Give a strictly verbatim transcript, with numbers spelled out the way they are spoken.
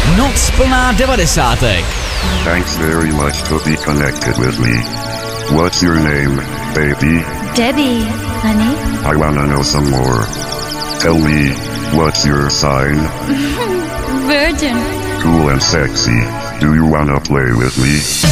Noc plná devadesátek. Thanks very much to be connected with me. What's your name, baby? Debbie, honey. I wanna know some more. Tell me, what's your sign? Virgin. Cool and sexy. Do you wanna play with me?